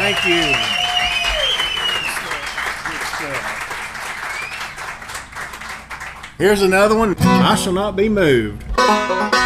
Thank you. Here's another one. I shall not be moved.